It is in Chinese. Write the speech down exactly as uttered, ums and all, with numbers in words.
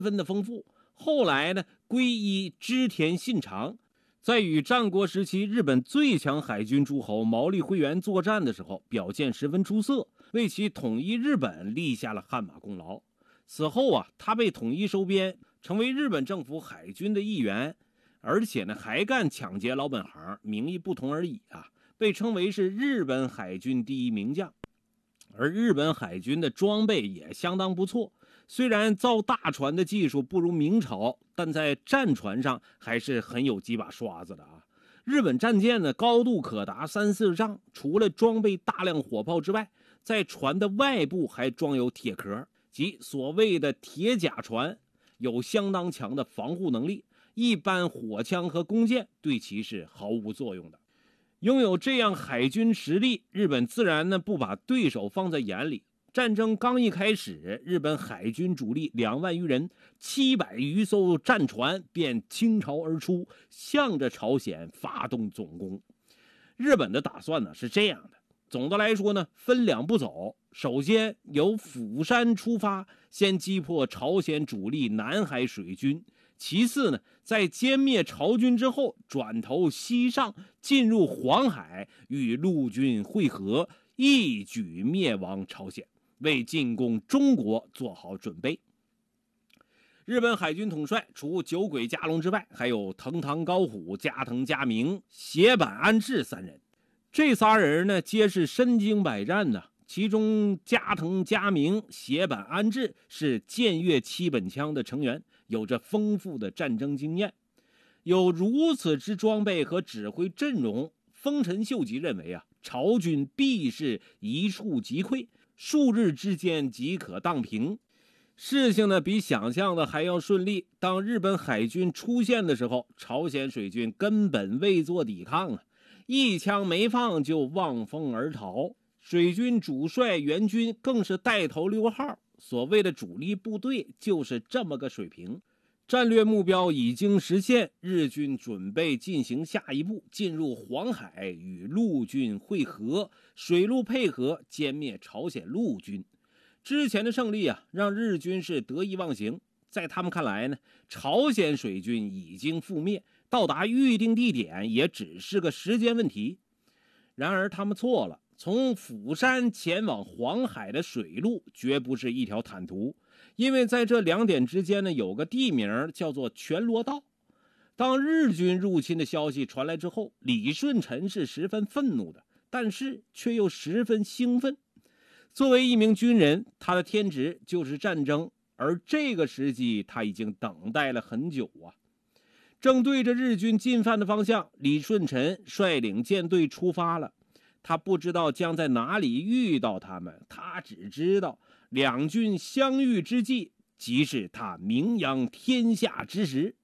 分的丰富。后来呢，皈依织田信长，在与战国时期日本最强海军诸侯毛利辉元作战的时候，表现十分出色，为其统一日本立下了汗马功劳。此后啊，他被统一收编，成为日本政府海军的一员，而且呢，还干抢劫老本行，名义不同而已啊，被称为是日本海军第一名将。而日本海军的装备也相当不错，虽然造大船的技术不如明朝，但在战船上还是很有几把刷子的啊。日本战舰呢，高度可达三四丈，除了装备大量火炮之外，在船的外部还装有铁壳，即所谓的铁甲船，有相当强的防护能力，一般火枪和弓箭对其是毫无作用的。拥有这样海军实力，日本自然呢不把对手放在眼里。战争刚一开始，日本海军主力两万余人，七百余艘战船便倾巢而出，向着朝鲜发动总攻。日本的打算呢是这样的，总的来说呢，分两步走。首先由釜山出发，先击破朝鲜主力南海水军。其次呢，在歼灭朝军之后，转头西上，进入黄海，与陆军会合，一举灭亡朝鲜，为进攻中国做好准备。日本海军统帅除酒鬼加隆之外，还有藤堂高虎、加藤嘉明、胁坂安治三人。这仨人呢，皆是身经百战的。其中加藤嘉明、胁坂安治是剑岳七本枪的成员，有着丰富的战争经验。有如此之装备和指挥阵容，丰臣秀吉认为啊，朝军必是一触即溃，数日之间即可荡平。事情呢比想象的还要顺利。当日本海军出现的时候，朝鲜水军根本未做抵抗啊，一枪没放就望风而逃。水军主帅援军更是带头溜号，所谓的主力部队就是这么个水平。战略目标已经实现，日军准备进行下一步，进入黄海与陆军会合，水陆配合歼灭朝鲜陆军。之前的胜利啊，让日军是得意忘形，在他们看来呢，朝鲜水军已经覆灭，到达预定地点也只是个时间问题。然而他们错了，从釜山前往黄海的水路绝不是一条坦途，因为在这两点之间呢，有个地名叫做全罗道。当日军入侵的消息传来之后，李舜臣是十分愤怒的，但是却又十分兴奋。作为一名军人，他的天职就是战争，而这个时机他已经等待了很久啊。正对着日军进犯的方向，李舜臣率领舰队出发了。他不知道将在哪里遇到他们，他只知道两军相遇之际，即是他名扬天下之时。